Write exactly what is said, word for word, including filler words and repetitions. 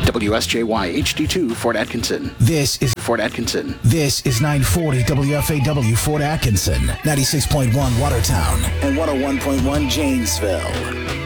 W S J Y H D two Fort Atkinson. This is Fort Atkinson. This is nine forty W F A W Fort Atkinson, ninety-six point one Watertown, and one oh one point one Janesville.